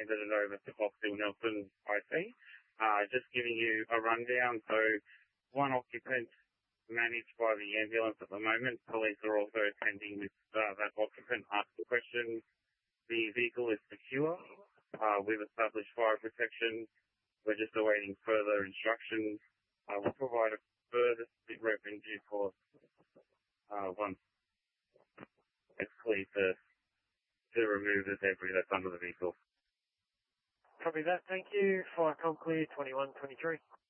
handed it over to Fox Hill Nelson IC. Just giving you a rundown. So one occupant managed by the ambulance at the moment. Police are also attending with that occupant. Ask the question. The vehicle is secure. We've established fire protection. We're just awaiting further instructions. We'll provide a further sit rep in due course once it's clear to remove the debris that's under the vehicle. Copy that. Thank you. Fire com clear 2123.